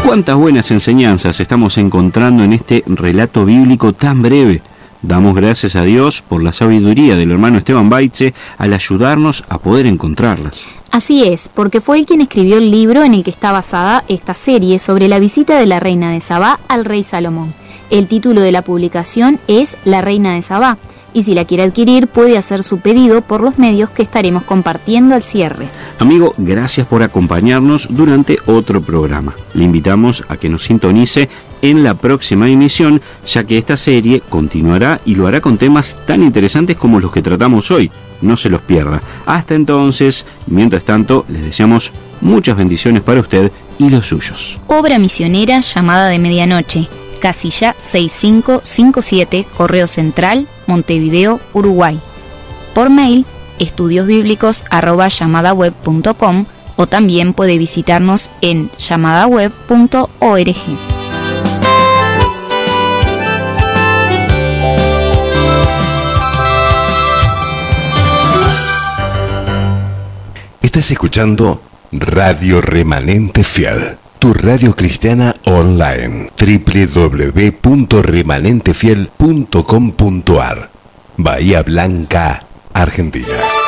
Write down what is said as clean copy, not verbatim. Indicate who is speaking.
Speaker 1: Cuántas buenas enseñanzas estamos encontrando en este relato bíblico tan breve. Damos gracias a Dios por la sabiduría del hermano Esteban Baitze al ayudarnos a poder encontrarlas.
Speaker 2: Así es, porque fue él quien escribió el libro en el que está basada esta serie sobre la visita de la reina de Sabá al rey Salomón. El título de la publicación es La Reina de Sabá, y si la quiere adquirir puede hacer su pedido por los medios que estaremos compartiendo al cierre.
Speaker 1: Amigo, gracias por acompañarnos durante otro programa. Le invitamos a que nos sintonice en la próxima emisión, ya que esta serie continuará y lo hará con temas tan interesantes como los que tratamos hoy. No se los pierda. Hasta entonces, y mientras tanto, les deseamos muchas bendiciones para usted y los suyos.
Speaker 2: Obra misionera Llamada de Medianoche. Casilla 6557, Correo Central, Montevideo, Uruguay. Por mail, estudiosbiblicos@llamadaweb.com, o también puede visitarnos en llamadaweb.org.
Speaker 3: Estás escuchando Radio Remanente Fiel, tu radio cristiana online, www.remanentefiel.com.ar, Bahía Blanca, Argentina.